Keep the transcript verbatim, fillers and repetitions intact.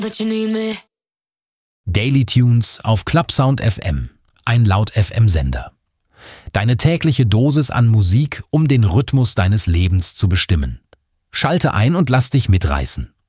that you need me. Daily Tunes auf Clubsound F M, ein Laut-F M-Sender. Deine tägliche Dosis an Musik, um den Rhythmus deines Lebens zu bestimmen. Schalte ein und lass dich mitreißen.